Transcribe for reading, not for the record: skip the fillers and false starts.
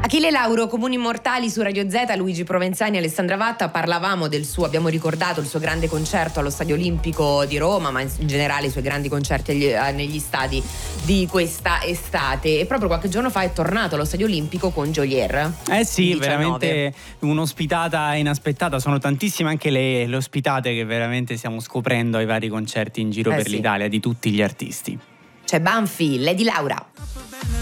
Achille Lauro, Comuni Immortali su Radio Z, Luigi Provenzani, Alessandra Vatta. Parlavamo abbiamo ricordato il suo grande concerto allo Stadio Olimpico di Roma, ma in generale i suoi grandi concerti negli stadi di questa estate, e proprio qualche giorno fa è tornato allo Stadio Olimpico con Geolier. Sì, 19. Veramente un'ospitata inaspettata, sono tantissime anche le ospitate che veramente stiamo scoprendo ai vari concerti in giro per l'Italia di tutti gli artisti. C'è Banfi, Lady Laura.